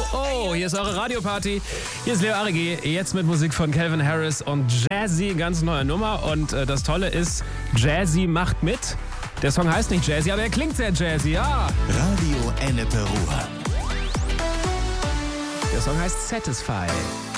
Oh, hier ist eure Radioparty. Hier ist Leo Arigi, jetzt mit Musik von Calvin Harris und Jazzy, ganz neue Nummer. Und das Tolle ist, Jazzy macht mit. Der Song heißt nicht Jazzy, aber er klingt sehr Jazzy, ja. Radio Ennepe Ruhr. Der Song heißt Satisfy.